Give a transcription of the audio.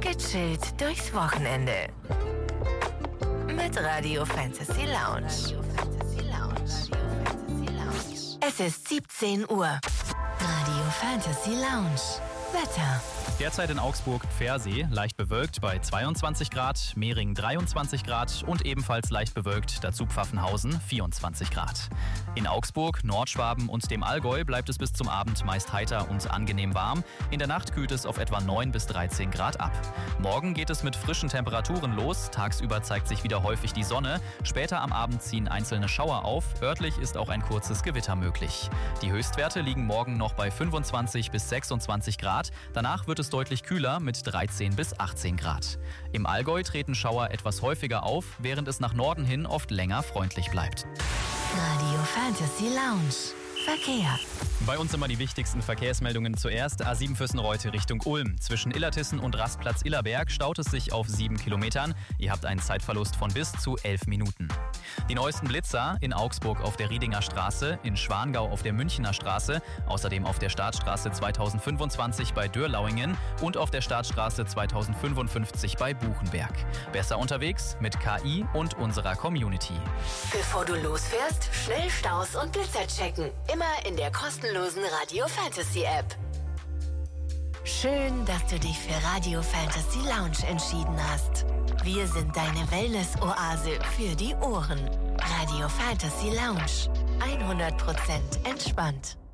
Gechillt durchs Wochenende. Mit Radio Fantasy Lounge. Es ist 17 Uhr. Radio Fantasy Lounge. Wetter. Derzeit in Augsburg Pfersee, leicht bewölkt bei 22 Grad, Mehring 23 Grad und ebenfalls leicht bewölkt dazu Pfaffenhausen 24 Grad. In Augsburg, Nordschwaben und dem Allgäu bleibt es bis zum Abend meist heiter und angenehm warm. In der Nacht kühlt es auf etwa 9 bis 13 Grad ab. Morgen geht es mit frischen Temperaturen los, tagsüber zeigt sich wieder häufig die Sonne, später am Abend ziehen einzelne Schauer auf, örtlich ist auch ein kurzes Gewitter möglich. Die Höchstwerte liegen morgen noch bei 25 bis 26 Grad, danach wird es deutlich kühler mit 13 bis 18 Grad. Im Allgäu treten Schauer etwas häufiger auf, während es nach Norden hin oft länger freundlich bleibt. Radio Fantasy Lounge. Verkehr. Bei uns immer die wichtigsten Verkehrsmeldungen zuerst. A7 Füssen-Reute Richtung Ulm. Zwischen Illertissen und Rastplatz Illerberg staut es sich auf 7 Kilometern. Ihr habt einen Zeitverlust von bis zu 11 Minuten. Die neuesten Blitzer in Augsburg auf der Riedinger Straße, in Schwangau auf der Münchener Straße, außerdem auf der Startstraße 2025 bei Dürlauingen und auf der Startstraße 2055 bei Buchenberg. Besser unterwegs mit KI und unserer Community. Bevor du losfährst, schnell Staus und Blitzer checken. Immer in der kostenlosen Radio Fantasy App. Schön, dass du dich für Radio Fantasy Lounge entschieden hast. Wir sind deine Wellness-Oase für die Ohren. Radio Fantasy Lounge. 100% entspannt.